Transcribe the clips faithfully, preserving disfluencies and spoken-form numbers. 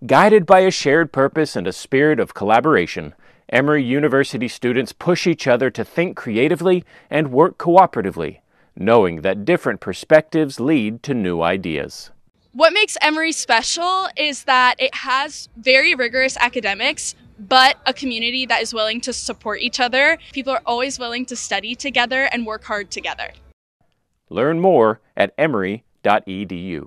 Guided by a shared purpose and a spirit of collaboration, Emory University students push each other to think creatively and work cooperatively, knowing that different perspectives lead to new ideas. What makes Emory special is that it has very rigorous academics, but a community that is willing to support each other. People are always willing to study together and work hard together. Learn more at emory dot e d u.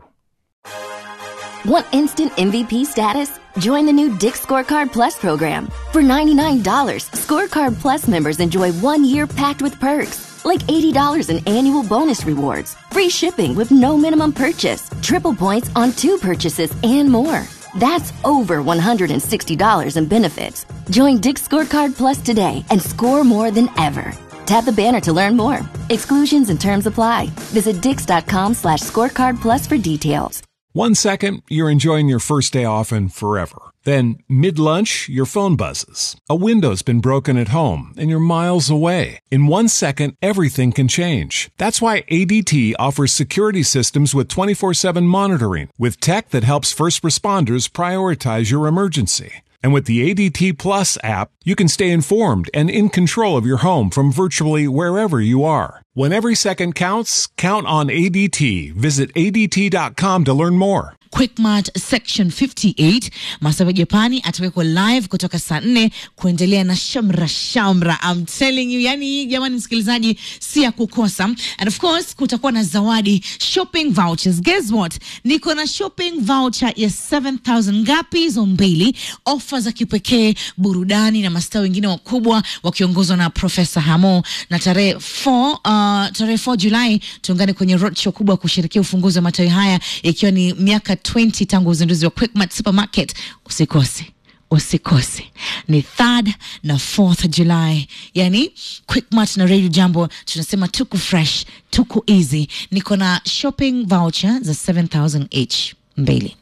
Want instant M V P status? Join the new Dick's Scorecard Plus program. For ninety-nine dollars, Scorecard Plus members enjoy one year packed with perks, like eighty dollars in annual bonus rewards, free shipping with no minimum purchase, triple points on two purchases, and more. That's over one hundred sixty dollars in benefits. Join Dick's Scorecard Plus today and score more than ever. Tap the banner to learn more. Exclusions and terms apply. Visit dix.com slash scorecard plus for details. One second, you're enjoying your first day off and forever. Then, mid-lunch, your phone buzzes. A window's been broken at home, and you're miles away. In one second, everything can change. That's why A D T offers security systems with twenty-four seven monitoring, with tech that helps first responders prioritize your emergency. And with the A D T Plus app, you can stay informed and in control of your home from virtually wherever you are. When every second counts, count on A D T. Visit A D T dot com to learn more. Quickmart Section fifty-eight, Masawe Japani atawekwa live kutoka saa nne kuendelea na shamra shamra. I'm telling you, yani jamani msikilizaji, si ya kukosa. And of course, kutakuwa na zawadi, shopping vouchers. Guess what? Niko na shopping voucher ya seven thousand ngapi hizo mbili, offer za kipekee, burudani na mastaa wengine wakubwa wakiongozwa na Professor Hamo. Na tarehe four, uh, tarehe four Julai tuungane kwenye roadshow kubwa kushirikia ufunguzi wa matawi haya ikiwa ni miaka twenty tangu uzinduzi wa Quickmart Supermarket. Usikose. Usikose. Ni third na fourth July. Yani Quickmart na Radio Jambo tunasema tuku fresh, tuku easy. Niko na shopping voucher za seven thousand each mbili.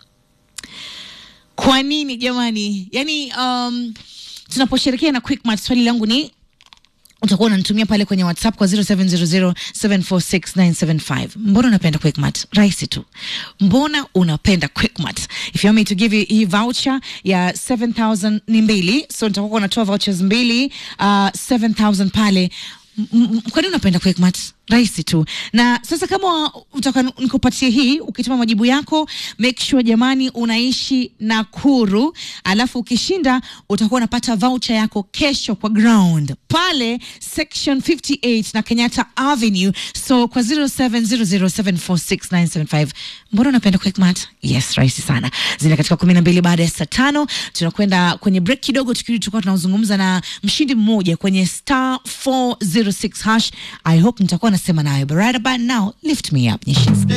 Kwa nini jamani? Yani um, tunaposherehekea na Quickmart, swali langu ni utakuwa unanitumia pale kwenye WhatsApp kwa zero seven zero zero seven four six nine seven five. Mbona unapenda Quickmart? Rahisi tu. Mbona unapenda Quickmart? If you want me to give you hii voucher ya seven thousand ni mbili, so nitakuwa natoa vouchers mbili, uh, seven thousand pale. Kwa nini unapenda Quickmart? Rahisi tu. Na sasa kama utaka nikupatie hii, ukituma majibu yako, make sure jamani unaishi Nakuru, alafu ukishinda utakuwa unapata voucher yako kesho kwa ground pale Section fifty-eight na Kenyatta Avenue. So kwa zero seven zero zero seven four six nine seven five. Mbona unapenda Quickmart? Yes, rahisi sana. Zina katika kumi na mbili baada ya saa tano. Tunakwenda kwenye break kidogo, tukirudi tutakuwa tunazungumza na mshindi mmoja kwenye star four zero six hash. I hope nitakuwa nasema nawe. But right about now, lift me up, Nyeshinski.